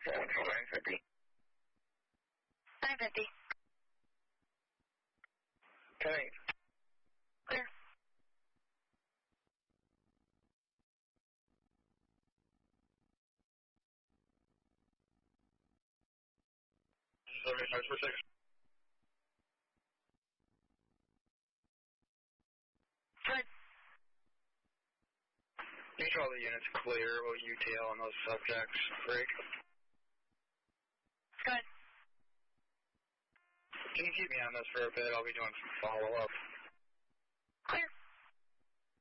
950. 950. Okay. Clear. Good. Make sure all the units clear. Will UTL on those subjects break? Good. Can you keep me on this for a bit? I'll be doing some follow-up. Clear.